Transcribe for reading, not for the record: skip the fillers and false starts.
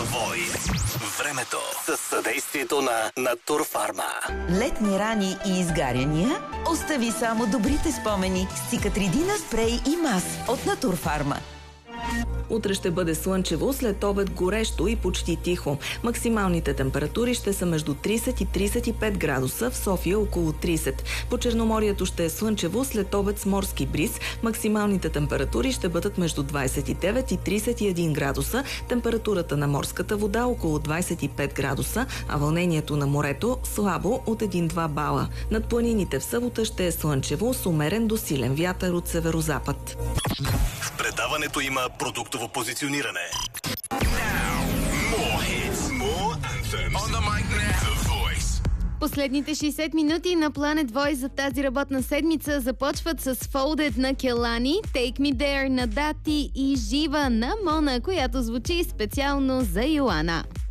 Voice. Времето със съдействието на Натурфарма. Летни рани и изгаряния? Остави само добрите спомени с Циcatrидина спрей и мас от Натурфарма. Утре ще бъде слънчево, след обед горещо и почти тихо. Максималните температури ще са между 30 и 35 градуса, в София около 30. По Черноморието ще е слънчево, след обед с морски бриз. Максималните температури ще бъдат между 29 и 31 градуса, температурата на морската вода около 25 градуса, а вълнението на морето слабо от 1-2 бала. Над планините в събота ще е слънчево с умерен до силен вятър от северозапад. В предаването има продуктово позициониране. Последните 60 минути на Planet Voice за тази работна седмица започват с Folded на Келани, Take Me There на Дати и Жива на Мона, която звучи специално за Йоана.